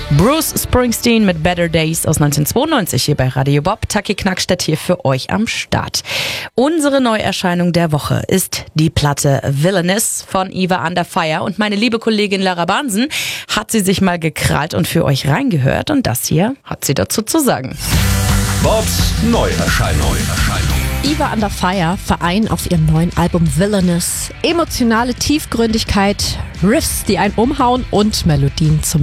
Bruce Springsteen mit Better Days aus 1992 hier bei Radio Bob. Taki Knackstedt hier für euch am Start. Unsere Neuerscheinung der Woche ist die Platte Villainous von Eva Under Fire. Und meine liebe Kollegin Lara Bansen hat sie sich mal gekrallt und für euch reingehört. Und das hier hat sie dazu zu sagen. Bobs Neuerscheinung. Eva Under Fire vereinen auf ihrem neuen Album Villainous emotionale Tiefgründigkeit, Riffs, die einen umhauen und Melodien zum